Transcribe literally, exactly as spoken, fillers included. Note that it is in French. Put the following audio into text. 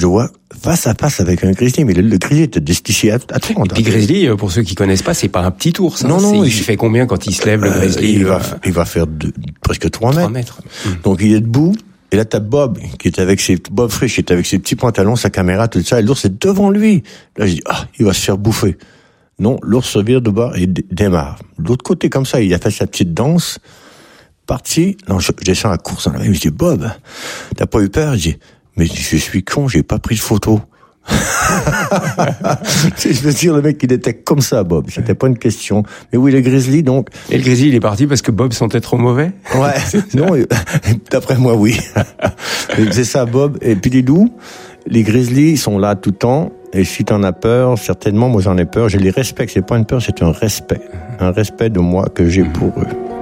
le vois face à face avec un grizzly, mais le, le grizzly était destiché à, à toi. Et puis grizzly, pour ceux qui connaissent pas, c'est pas un petit ours. Hein. Non, non. Il fait combien quand il se lève, le grizzly? euh, il, va, euh... il va faire de, presque trois mètres. trois mètres. Donc il est debout. Et là, t'as Bob, qui est avec ses, Bob Frisch, qui est avec ses petits pantalons, sa caméra, tout ça, et l'ours est devant lui. Là, je dis, ah, il va se faire bouffer. Non, l'ours se vire de bord et d- démarre. De l'autre côté, comme ça, il a fait sa petite danse, parti. Non, je, je descends à la course, je dis, Bob, t'as pas eu peur? Je dis, mais je suis con, j'ai pas pris de photo. Je veux dire, le mec, il était comme ça, Bob. C'était pas une question. Mais oui, le grizzly, donc. Et le grizzly, il est parti parce que Bob sentait trop mauvais? Ouais. Non, d'après moi, oui. C'est ça, Bob. Et puis les loups, les grizzlies, ils sont là tout le temps. Et si t'en as peur, certainement, moi j'en ai peur. Je les respecte. C'est pas une peur, c'est un respect. Un respect de moi que j'ai pour eux.